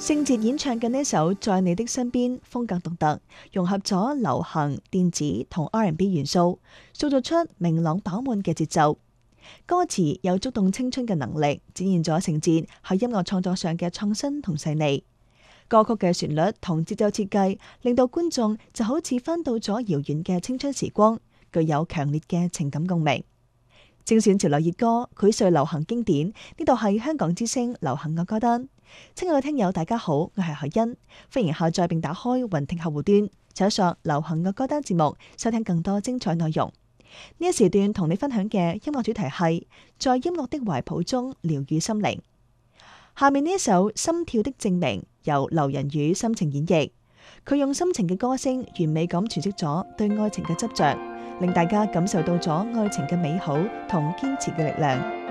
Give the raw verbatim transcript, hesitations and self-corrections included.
聖哲演唱嘅呢首《在你的身邊》風格獨特，融合咗流行、電子同 R and B 元素，塑造出明朗飽滿嘅節奏。歌詞有觸動青春嘅能力，展現咗聖哲喺音樂創作上嘅創新同細膩。歌曲嘅旋律同節奏設計，令到觀眾就好似翻到咗遙遠嘅青春時光，具有強烈嘅情感共鳴。精選潮流熱歌，膾萃流行經典，呢度係香港之聲流行樂歌單。親愛嘅聽友，大家好，我係海欣，歡迎下載並打開雲聽客戶端，搜索流行樂歌單節目，收聽更多精彩內容。呢一時段同你分享嘅音樂主題係在音樂的懷抱中療癒心靈。下面呢一首《心跳的證明》由劉仁宇深情演繹，佢用深情嘅歌聲完美咁詮釋咗對愛情嘅執着，令大家感受到咗愛情嘅美好同堅持嘅力量。